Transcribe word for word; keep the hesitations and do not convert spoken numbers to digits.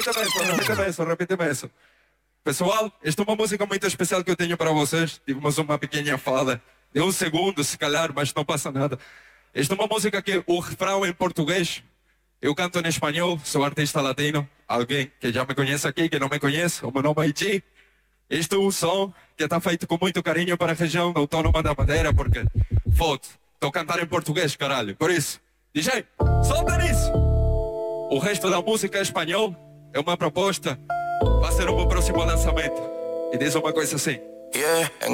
repite-me isso, repite-me isso, repite-me isso. Pessoal, esta é uma música muito especial que eu tenho para vocês. Tivemos uma pequena fala de um segundo, se calhar, mas não passa nada. Esta é uma música que o refrão é em português. Eu canto em espanhol, sou artista latino. Alguém que já me conhece aqui, que não me conhece, o meu nome é G. Este é um som que está feito com muito carinho para a região autónoma da Madeira, porque, foda, estou a cantar em português, caralho. Por isso, D J, solta nisso! O resto da música é espanhol, é uma proposta. Vai ser o meu próximo lançamento. E diz uma coisa assim. Yeah.